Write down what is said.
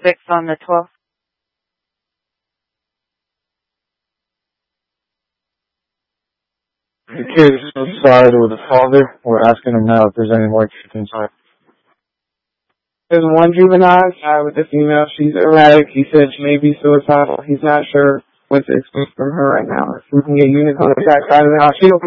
6 on the 12th. The kid is inside with the father. We're asking him now if there's any more kids inside. There's one juvenile inside with the female. She's erratic. He said she may be suicidal. He's not sure what to expect from her right now. If we can get units on the back side of the house,